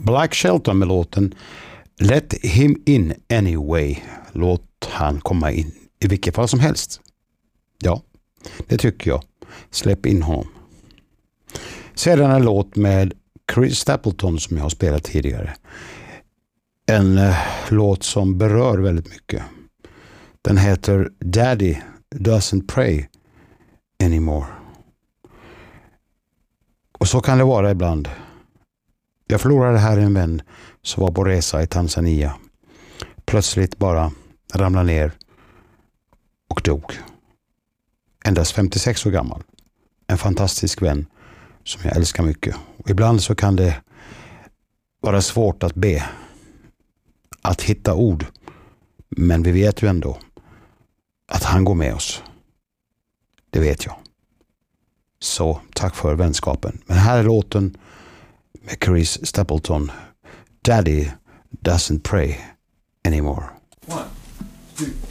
Blake Shelton med låten Let him in anyway. Låt han komma in i vilket fall som helst. Ja, det tycker jag. Släpp in honom. Sedan en låt med Chris Stapleton som jag har spelat tidigare. En låt som berör väldigt mycket. Den heter Daddy Doesn't Pray Anymore. Och så kan det vara ibland. Jag förlorade här en vän som var på resa i Tanzania. Plötsligt bara ramlade ner och dog. Endast 56 år gammal. En fantastisk vän som jag älskar mycket. Och ibland så kan det vara svårt att be. Att hitta ord. Men vi vet ju ändå att han går med oss. Det vet jag. Så tack för vänskapen. Men här är låten med Chris Stapleton. Daddy Doesn't Pray Anymore. 1, 2